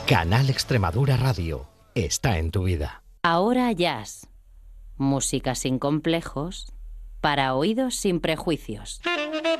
Canal Extremadura Radio está en tu vida. Ahora jazz. Música sin complejos, para oídos sin prejuicios.